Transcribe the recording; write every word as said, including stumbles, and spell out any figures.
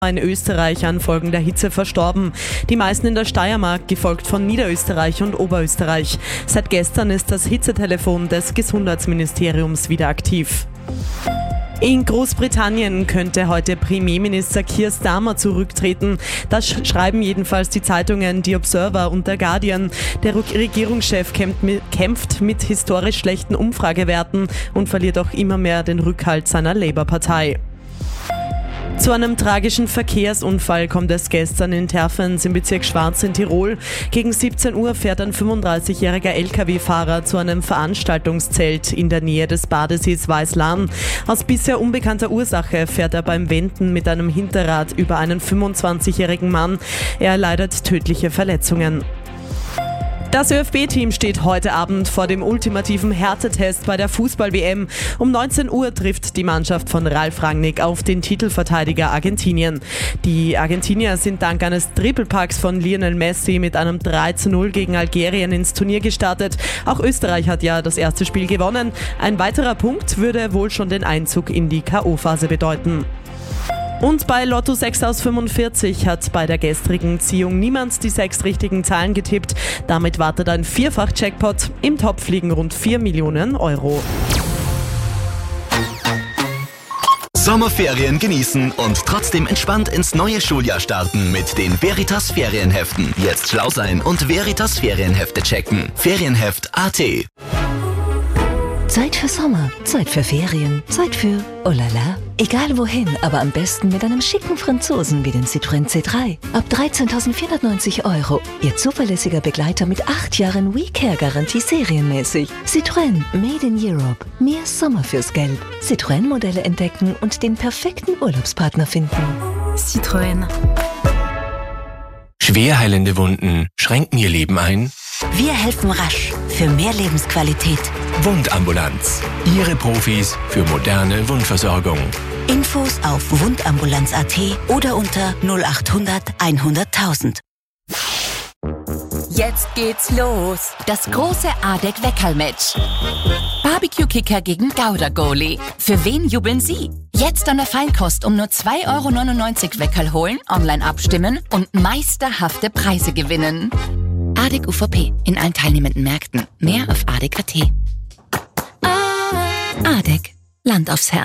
in Österreich an Folgen der Hitze verstorben. Die meisten in der Steiermark, gefolgt von Niederösterreich und Oberösterreich. Seit gestern ist das Hitzetelefon des Gesundheitsministeriums wieder aktiv. In Großbritannien könnte heute Premierminister Keir Starmer zurücktreten. Das schreiben jedenfalls die Zeitungen The Observer und der Guardian. Der Regierungschef kämpft mit historisch schlechten Umfragewerten und verliert auch immer mehr den Rückhalt seiner Labour-Partei. Zu einem tragischen Verkehrsunfall kommt es gestern in Terfens im Bezirk Schwarz in Tirol. Gegen siebzehn Uhr fährt ein fünfunddreißigjähriger L K W-Fahrer zu einem Veranstaltungszelt in der Nähe des Badesees Weißlahn. Aus bisher unbekannter Ursache fährt er beim Wenden mit einem Hinterrad über einen fünfundzwanzigjährigen Mann. Er erleidet tödliche Verletzungen. Das ÖFB B-Team steht heute Abend vor dem ultimativen Härtetest bei der Fußball-W M. Um neunzehn Uhr trifft die Mannschaft von Ralf Rangnick auf den Titelverteidiger Argentinien. Die Argentinier sind dank eines Trippelpacks von Lionel Messi mit einem drei zu null gegen Algerien ins Turnier gestartet. Auch Österreich hat ja das erste Spiel gewonnen. Ein weiterer Punkt würde wohl schon den Einzug in die K O-Phase bedeuten. Und bei Lotto sechs aus fünfundvierzig hat bei der gestrigen Ziehung niemand die sechs richtigen Zahlen getippt. Damit wartet ein Vierfach-Jackpot. Im Topf liegen rund vier Millionen Euro. Sommerferien genießen und trotzdem entspannt ins neue Schuljahr starten mit den Veritas Ferienheften. Jetzt schlau sein und Veritas Ferienhefte checken. Ferienheft punkt a t. Zeit für Sommer, Zeit für Ferien, Zeit für oh la la. Egal wohin, aber am besten mit einem schicken Franzosen wie dem Citroën C drei. Ab dreizehntausendvierhundertneunzig Euro. Ihr zuverlässiger Begleiter mit acht Jahren WeCare-Garantie serienmäßig. Citroën, made in Europe. Mehr Sommer fürs Geld. Citroën-Modelle entdecken und den perfekten Urlaubspartner finden. Citroën. Schwer heilende Wunden schränken ihr Leben ein? Wir helfen rasch für mehr Lebensqualität. Wundambulanz. Ihre Profis für moderne Wundversorgung. Infos auf wundambulanz punkt a t oder unter null achthundert einhunderttausend. Jetzt geht's los. Das große Adek-Weckerl-Match. Barbecue-Kicker gegen Gouda-Goalie. Für wen jubeln Sie? Jetzt an der Feinkost um nur zwei Euro neunundneunzig Weckerl holen, online abstimmen und meisterhafte Preise gewinnen. Adek U V P in allen teilnehmenden Märkten. Mehr auf adek punkt a t. Adek, Land aufs Herz.